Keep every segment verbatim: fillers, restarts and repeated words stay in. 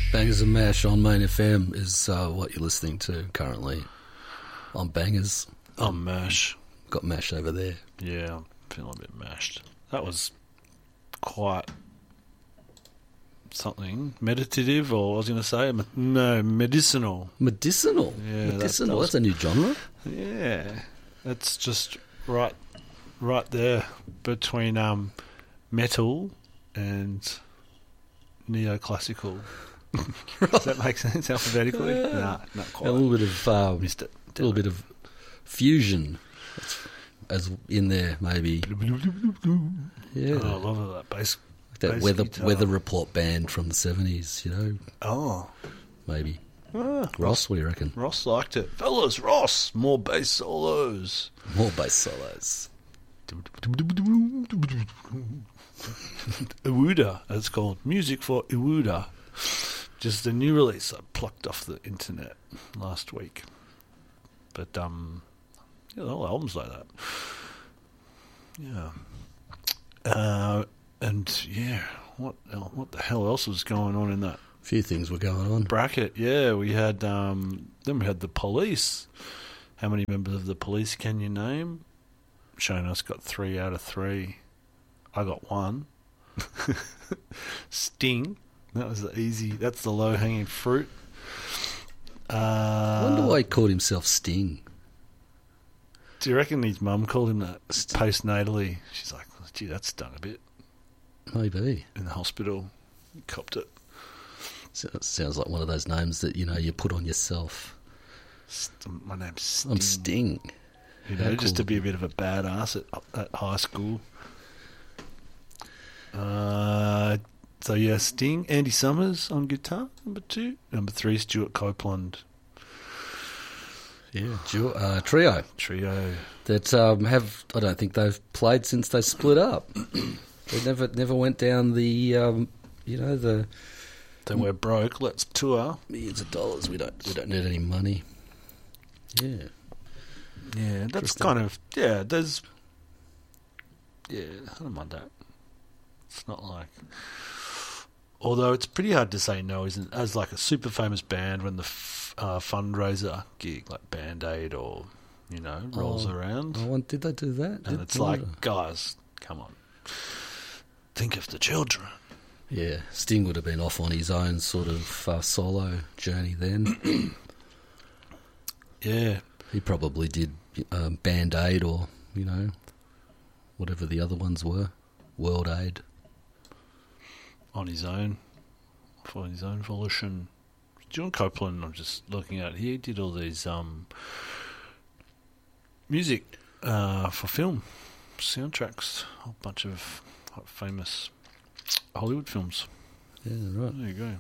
Bangers and Mash on Main F M is uh, what you're listening to currently on Bangers. I'm mash. Got Mash over there. Yeah, I'm feeling a bit mashed. That was quite something meditative, or I was going to say, me- no, medicinal. Medicinal? Yeah, that- Medicinal, that was- that's a new genre. Yeah, it's just right, right there between um, metal and neoclassical. Does that make sense alphabetically? Nah, not A quite. little bit of um, Missed it. a little bit of fusion as in there, maybe. Yeah, Oh, I love that bass. that bass weather guitar. weather report band from the seventies. You know, Oh, maybe. ah, Ross, what do you reckon? Ross liked it. Fellas, Ross, more bass solos. More bass solos. Iwuda, it's called. Music for Iwuda. Just a new release I plucked off the internet last week. But, um, yeah, the whole album's like that. Yeah. Uh, and, yeah, what el- what the hell else was going on in that A few things were going on. bracket? Yeah, we had, um, then we had the Police. How many members of the Police can you name? Shane us got three out of three. I got one. Sting. That was the easy. That's the low hanging fruit. Uh, I wonder why he called himself Sting. Do you reckon his mum called him that postnatally? She's like, gee, that stung a bit Maybe. in the hospital. He copped it. So- Sounds like one of those names that, you know, you put on yourself. St- My name's Sting. I'm Sting. You know, How just cool. to be a bit of a badass at, at high school. Uh, so yeah, Sting, Andy Summers on guitar, number two. Number three, Stuart Copeland Yeah, duo, uh, trio trio. that um, have. I don't think they've played since they split up. They never never went down the, um, you know, the Then we're broke. Let's tour. millions of dollars. We don't we don't need any money. Yeah, Yeah, that's Interesting. kind of yeah. There's yeah, I don't mind that. It's not like, although it's pretty hard to say no, isn't it? As like a super famous band when the f- uh, fundraiser gig like Band Aid or you know rolls Oh, around, I want, did they do that? and Did- it's like, guys, come on, think of the children. yeah, Sting would have been off on his own sort of uh, solo journey then. Yeah, He probably did um, Band Aid or, you know, whatever the other ones were. World Aid. on his own, for his own volition. John Copeland, I'm just looking at, he did all these um, music uh, for film soundtracks, a whole bunch of famous Hollywood films. Yeah, right. There you go.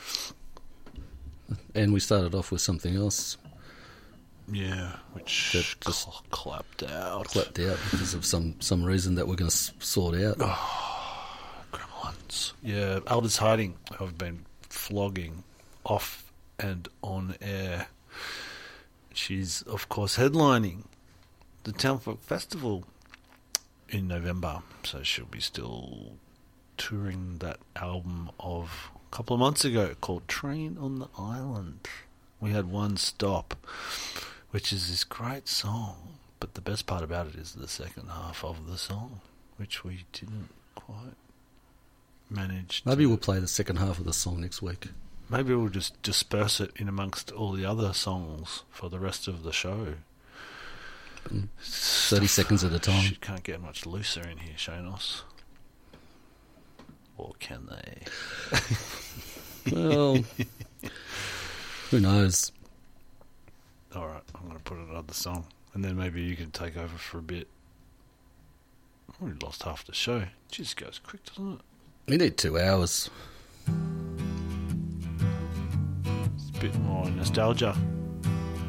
And we started off with something else Yeah, which That just- cl- clapped out. clapped out because of some, some reason that we're going to s- sort out. Gremlins. Yeah, Aldous Harding, I've been flogging off and on air. She's, of course, headlining the Town Folk Festival in November, so she'll be still touring that album of a couple of months ago called Train on the Island. We had one stop, which is this great song, but the best part about it is the second half of the song, which we didn't quite manage. Maybe to, we'll play the second half of the song next week. maybe we'll just disperse it in amongst all the other songs for the rest of the show. thirty seconds at a time. Shit can't get much looser in here, Shanos. Or can they? Well, who knows? All right, I'm going to put another song, and then maybe you can take over for a bit. I've already lost half the show. It just goes quick, doesn't it? We need two hours. It's a bit more nostalgia.